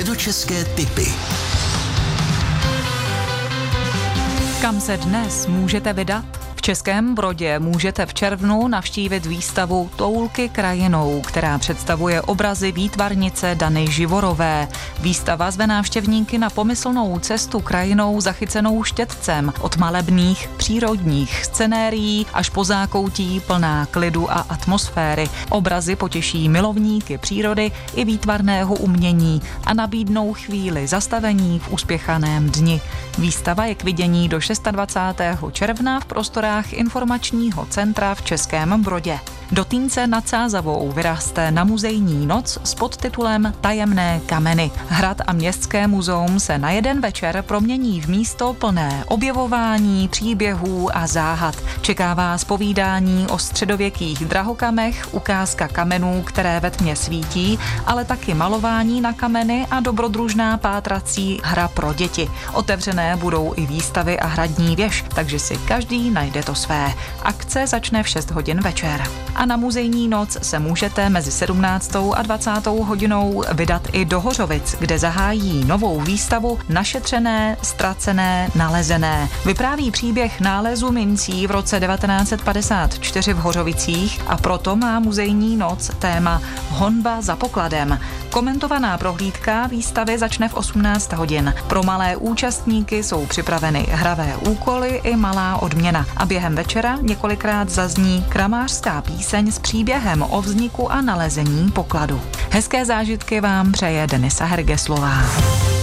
Středočeské tipy. Kam se dnes můžete vydat? V Českém Brodě můžete v červnu navštívit výstavu Toulky krajinou, která představuje obrazy výtvarnice Dany Živorové. Výstava zve návštěvníky na pomyslnou cestu krajinou zachycenou štětcem od malebných přírodních scenérií až po zákoutí plná klidu a atmosféry. Obrazy potěší milovníky přírody i výtvarného umění a nabídnou chvíli zastavení v uspěchaném dni. Výstava je k vidění do 26. června v prostorách informačního centra v Českém Brodě. Do Týnce nad Sázavou vyraste na muzejní noc s podtitulem Tajemné kameny. Hrad a městské muzeum se na jeden večer promění v místo plné objevování, příběhů a záhad. Čeká vás povídání o středověkých drahokamech, ukázka kamenů, které ve tmě svítí, ale taky malování na kameny a dobrodružná pátrací hra pro děti. Otevřené budou i výstavy a hradní věž, takže si každý najde to své. Akce začne v 6 hodin večer. A na muzejní noc se můžete mezi 17. a 20. hodinou vydat i do Hořovic, kde zahájí novou výstavu Našetřené, ztracené, nalezené. Vypráví příběh nálezu mincí v roce 1954 v Hořovicích a proto má muzejní noc téma Honba za pokladem. Komentovaná prohlídka výstavy začne v 18 hodin. Pro malé účastníky jsou připraveny hravé úkoly i malá odměna. A během večera několikrát zazní kramářská píseň s příběhem o vzniku a nalezení pokladu. Hezké zážitky vám přeje Denisa Hergeslová.